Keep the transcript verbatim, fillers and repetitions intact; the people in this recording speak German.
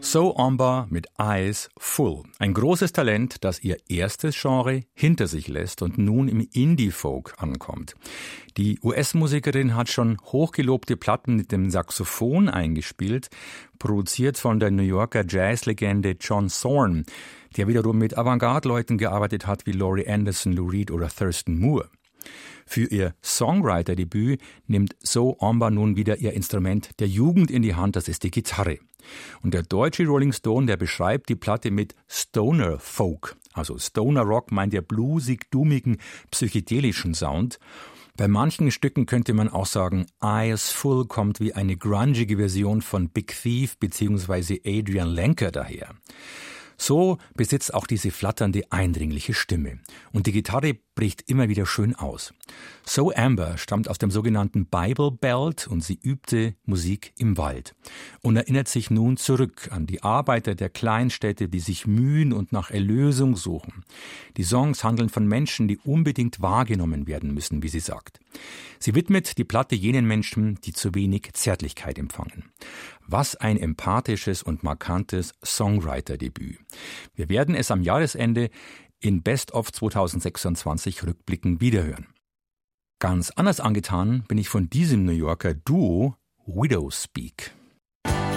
So Amber mit Eyes Full. Ein großes Talent, das ihr erstes Genre hinter sich lässt und nun im Indie-Folk ankommt. Die U S-Musikerin hat schon hochgelobte Platten mit dem Saxophon eingespielt, produziert von der New Yorker Jazzlegende John Zorn, der wiederum mit Avantgarde-Leuten gearbeitet hat wie Laurie Anderson, Lou Reed oder Thurston Moore. Für ihr Songwriter-Debüt nimmt So Amber nun wieder ihr Instrument der Jugend in die Hand, das ist die Gitarre. Und der deutsche Rolling Stone, der beschreibt die Platte mit Stoner Folk. Also Stoner Rock meint der bluesig-dummigen, psychedelischen Sound. Bei manchen Stücken könnte man auch sagen, Eyes Full kommt wie eine grungige Version von Big Thief bzw. Adrian Lenker daher. So besitzt auch diese flatternde, eindringliche Stimme. Und die Gitarre bricht immer wieder schön aus. So Amber stammt aus dem sogenannten Bible Belt und sie übte Musik im Wald und erinnert sich nun zurück an die Arbeiter der Kleinstädte, die sich mühen und nach Erlösung suchen. Die Songs handeln von Menschen, die unbedingt wahrgenommen werden müssen, wie sie sagt. Sie widmet die Platte jenen Menschen, die zu wenig Zärtlichkeit empfangen. Was ein empathisches und markantes Songwriter-Debüt. Wir werden es am Jahresende in Best of zweitausendsechsundzwanzig rückblickend wiederhören. Ganz anders angetan bin ich von diesem New Yorker Duo Widowspeak.